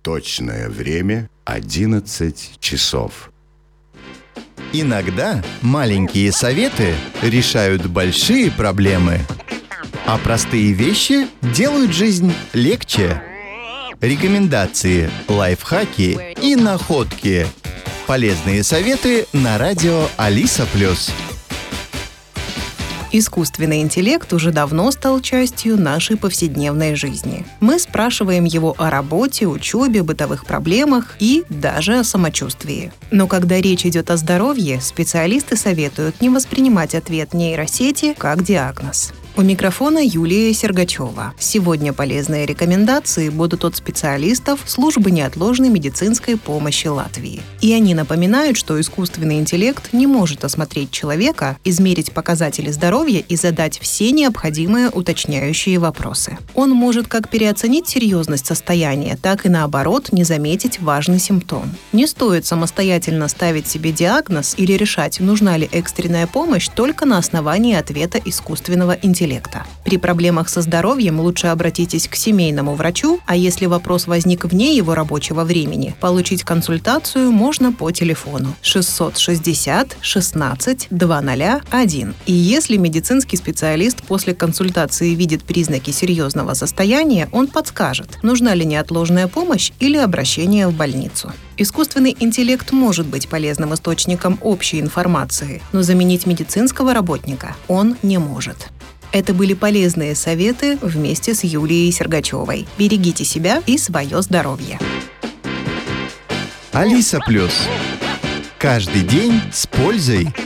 Точное время 11 часов. Иногда маленькие советы решают большие проблемы, а простые вещи делают жизнь легче. Рекомендации, лайфхаки и находки. Полезные советы на радио Алиса+. Искусственный интеллект уже давно стал частью нашей повседневной жизни. Мы спрашиваем его о работе, учебе, бытовых проблемах и даже о самочувствии. Но когда речь идет о здоровье, специалисты советуют не воспринимать ответ нейросети как диагноз. У микрофона Юлия Сергачева. Сегодня полезные рекомендации будут от специалистов Службы неотложной медицинской помощи Латвии. И они напоминают, что искусственный интеллект не может осмотреть человека, измерить показатели здоровья и задать все необходимые уточняющие вопросы. Он может как переоценить серьезность состояния, так и наоборот не заметить важный симптом. Не стоит самостоятельно ставить себе диагноз или решать, нужна ли экстренная помощь только на основании ответа искусственного интеллекта. При проблемах со здоровьем лучше обратитесь к семейному врачу, а если вопрос возник вне его рабочего времени, получить консультацию можно по телефону 660 16 201. И если медицинский специалист после консультации видит признаки серьезного состояния, он подскажет, нужна ли неотложная помощь или обращение в больницу. Искусственный интеллект может быть полезным источником общей информации, но заменить медицинского работника он не может. Это были полезные советы вместе с Юлией Сергачевой. Берегите себя и свое здоровье. Алиса+. Каждый день с пользой.